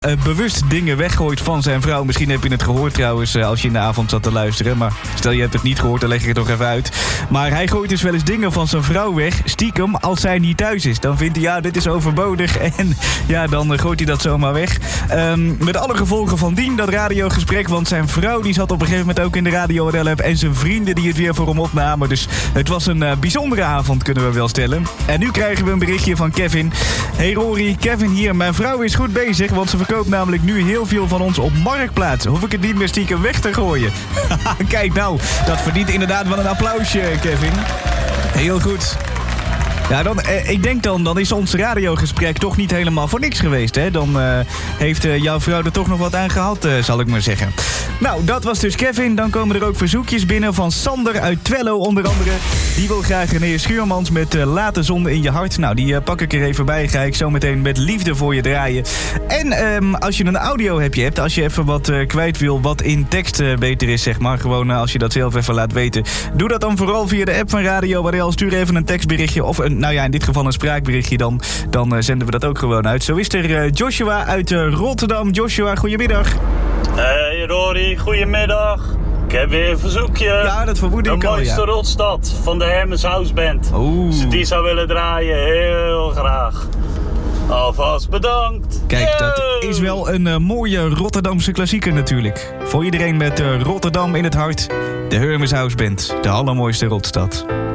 bewust dingen weggooit van zijn vrouw. Misschien heb je het gehoord trouwens als je in de avond zat te luisteren. Maar stel je hebt het niet gehoord, dan leg ik het toch even uit. Maar hij gooit dus wel eens dingen van zijn vrouw weg, stiekem, als zij niet thuis is. Dan vindt hij, ja, dit is overbodig. En ja, dan gooit hij dat zomaar weg. Met alle gevolgen van dien, dat radiogesprek. Want zijn vrouw die zat op een gegeven moment ook in de Radio NL-app. En zijn vrienden die het weer voor hem opnamen. Dus het was een bijzondere avond, kunnen we wel stellen. En nu krijgen we een berichtje van Kevin. Hey Rory, Kevin hier. Mijn vrouw is goed bezig, want ze verkoopt namelijk nu heel veel van ons op Marktplaats. Hoef ik het niet meer stiekem weg te gooien. Kijk nou, dat verdient inderdaad wel een applausje, Kevin. Heel goed. Ja, ik denk dan is ons radiogesprek toch niet helemaal voor niks geweest, hè? Dan heeft jouw vrouw er toch nog wat aan gehad, zal ik maar zeggen. Nou, dat was dus Kevin. Dan komen er ook verzoekjes binnen van Sander uit Twello onder andere. Die wil graag René Schuurmans met Laat de zon in je hart. Nou, die pak ik er even bij. Ga ik zo meteen met liefde voor je draaien. En als je een audio-appje hebt, als je even wat kwijt wil, wat in tekst beter is, zeg maar. Gewoon als je dat zelf even laat weten. Doe dat dan vooral via de app van Radio NL. Stuur even een tekstberichtje of nou ja, in dit geval een spraakberichtje. Dan zenden we dat ook gewoon uit. Zo is er Joshua uit Rotterdam. Joshua, goedemiddag. Hey Rory, goedemiddag. Ik heb weer een verzoekje. Ja, dat vermoed ik al, de mooiste rotstad van de Hermes House Band. Oeh. Als je die zou willen draaien, heel graag. Alvast bedankt. Kijk, dat is wel een mooie Rotterdamse klassieker natuurlijk. Voor iedereen met Rotterdam in het hart. De Hermes House Band, de allermooiste rotstad.